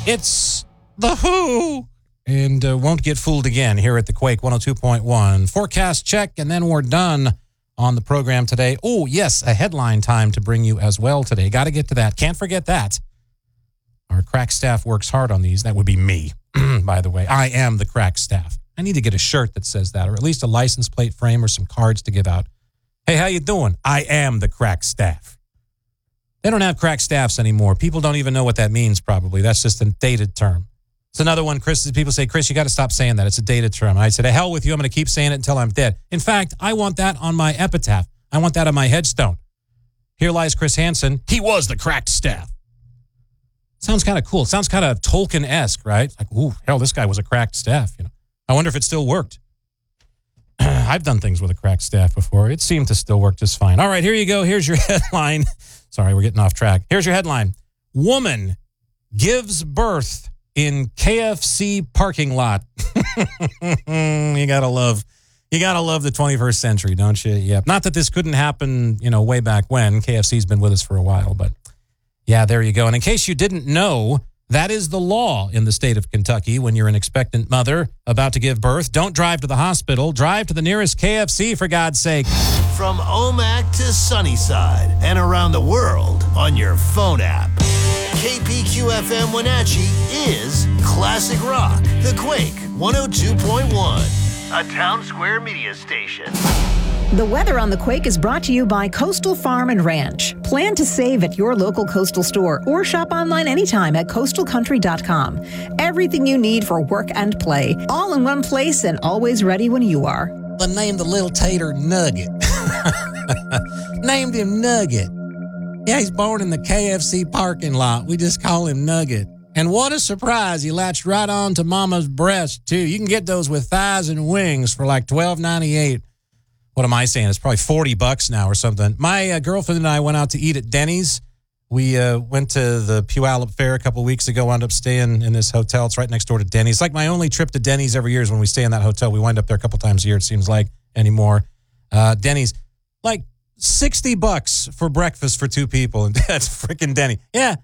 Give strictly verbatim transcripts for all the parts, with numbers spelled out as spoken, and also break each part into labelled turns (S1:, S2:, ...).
S1: It's The Who. And uh, won't get fooled again here at the Quake one oh two point one. Forecast check, and then we're done on the program today. Oh, yes, a headline time to bring you as well today. Got to get to that. Can't forget that. Our crack staff works hard on these. That would be me, by the way. I am the crack staff. I need to get a shirt that says that, or at least a license plate frame or some cards to give out. Hey, how you doing? I am the crack staff. They don't have crack staffs anymore. People don't even know what that means, probably. That's just a dated term. It's another one, Chris. People say, Chris, you got to stop saying that. It's a dated term. And I said, to hell with you. I'm going to keep saying it until I'm dead. In fact, I want that on my epitaph. I want that on my headstone. Here lies Chris Hansen. He was the cracked staff. Sounds kind of cool. Sounds kind of Tolkien-esque, right? Like, ooh, hell, this guy was a cracked staff. You know, I wonder if it still worked. I've done things with a cracked staff before. It seemed to still work just fine. All right, here you go. Here's your headline. Sorry, we're getting off track. Here's your headline. Woman gives birth in K F C parking lot. you gotta love, you gotta love the twenty-first century, don't you? Yeah. Not that this couldn't happen, you know, way back when. K F C's been with us for a while, but yeah, there you go. And in case you didn't know, that is the law in the state of Kentucky. When you're an expectant mother about to give birth, don't drive to the hospital. Drive to the nearest K F C, for God's sake.
S2: From Omak to Sunnyside and around the world on your phone app. K P Q F M Wenatchee is Classic Rock, The Quake one oh two point one, a Town Square media station.
S3: The weather on The Quake is brought to you by Coastal Farm and Ranch. Plan to save at your local Coastal store or shop online anytime at coastal country dot com. Everything you need for work and play, all in one place and always ready when you are.
S1: But name the little tater Nugget. Named him Nugget. Yeah, he's born in the K F C parking lot. We just call him Nugget. And what a surprise. He latched right on to Mama's breast, too. You can get those with thighs and wings for like twelve ninety-eight. What am I saying? It's probably forty bucks now or something. My uh, girlfriend and I went out to eat at Denny's. We uh, went to the Puyallup Fair a couple weeks ago, wound up staying in this hotel. It's right next door to Denny's. It's like my only trip to Denny's every year is when we stay in that hotel. We wind up there a couple times a year, it seems like, anymore. Uh, Denny's, like sixty bucks for breakfast for two people. And that's freaking Denny. Yeah.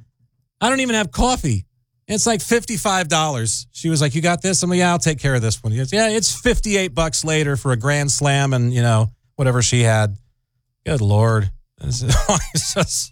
S1: I don't even have coffee. It's like fifty-five dollars. She was like, you got this? I'm like, yeah, I'll take care of this one. Goes, yeah, it's fifty-eight bucks later for a Grand Slam and, you know, whatever she had. Good Lord. It's just,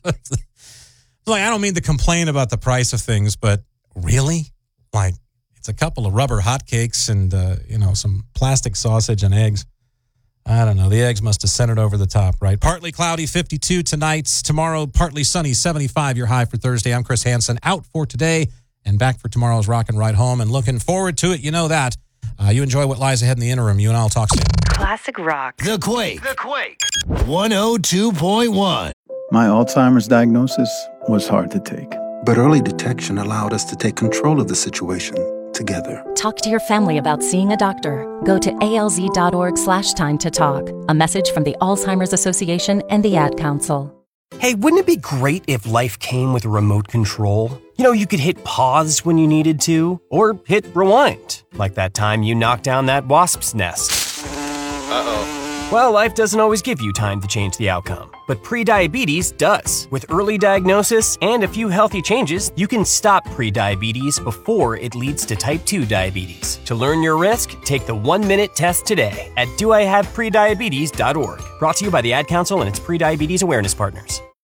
S1: like, I don't mean to complain about the price of things, but really? Like, it's a couple of rubber hotcakes and, uh, you know, some plastic sausage and eggs. I don't know. The eggs must have sent it over the top, right? Partly cloudy, fifty-two tonight. Tomorrow, partly sunny, seventy-five, your high for Thursday. I'm Chris Hansen, out for today and back for tomorrow's Rockin' Ride Home, and looking forward to it. You know that. Uh, you enjoy what lies ahead in the interim. You and I'll talk soon.
S4: Classic Rock.
S2: The Quake. The Quake. one oh two point one.
S5: My Alzheimer's diagnosis was hard to take.
S6: But early detection allowed us to take control of the situation together.
S7: Talk to your family about seeing a doctor. Go to alz.org slash time to talk. A message from the Alzheimer's Association and the Ad Council.
S8: Hey, wouldn't it be great if life came with a remote control? You know, you could hit pause when you needed to, or hit rewind, like that time you knocked down that wasp's nest. Uh-oh. Well, life doesn't always give you time to change the outcome, but prediabetes does. With early diagnosis and a few healthy changes, you can stop prediabetes before it leads to type two diabetes. To learn your risk, take the one-minute test today at do I have prediabetes dot org. Brought to you by the Ad Council and its prediabetes awareness partners.